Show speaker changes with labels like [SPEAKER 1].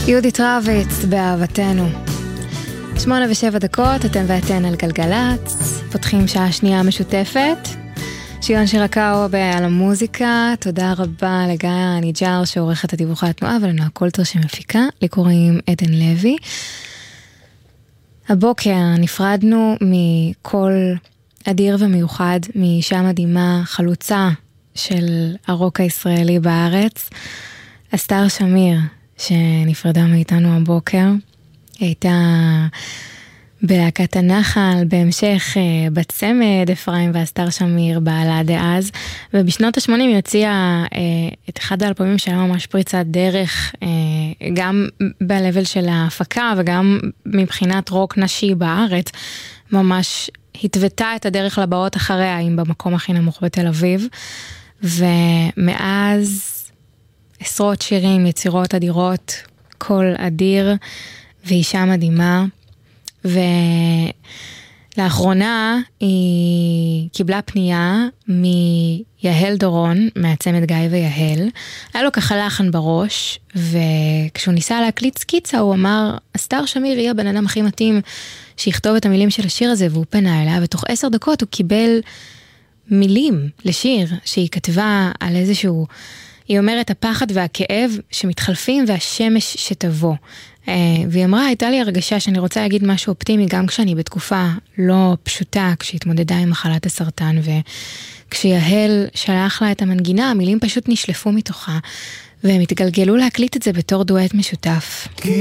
[SPEAKER 1] יהודית רביץ באהבתנו. 8:07, אתם ואתן על גלגלץ, פותחים שעה שנייה משותפת. שיון שירקאו על המוזיקה, תודה רבה לגיא ניג'ר שעורך את הדיווחי התנועה, ולנועה קולטר שמפיקה, לי קוראים עדן לוי. הבוקר נפרדנו מכל אדיר ומיוחד, מאישה מדהימה, חלוצה של הרוק הישראלי בארץ, אסתר שמיר, שנפרדה מאיתנו הבוקר. היא הייתה בלהקת הנחל, בהמשך בצמד אפרים ואסתר שמיר, בעלה דאז, ובשנות ה-80 היא הוציאה את אחד האלבומים שהיה ממש פריצת דרך, גם בלבל של ההפקה וגם מבחינת רוק נשי בארץ, ממש התוותה את הדרך לבאות אחריה, אם במקום הכי נמוך בתל אביב, ומאז עשרות שירים, יצירות אדירות, קול אדיר ואישה מדהימה. ולאחרונה היא קיבלה פנייה מיהל דורון, מהצמד גיא ויהל. היה לו ככה לחן בראש, וכשהוא ניסה להקליט סקיצה, הוא אמר, אסתר שמיר היא הבן אדם הכי מתאים שיכתוב את המילים של השיר הזה, והוא פנה אליה, ותוך 10 דקות הוא קיבל מילים לשיר שהיא כתבה על איזשהו, היא אומרת, הפחד והכאב שמתחלפים והשמש שתבוא. והיא אמרה, הייתה לי הרגשה שאני רוצה להגיד משהו אופטימי, גם כשאני בתקופה לא פשוטה, כשהתמודדה עם מחלת הסרטן, וכשיהל שלח לה את המנגינה, המילים פשוט נשלפו מתוכה, והם התגלגלו להקליט את זה בתור דואט משותף.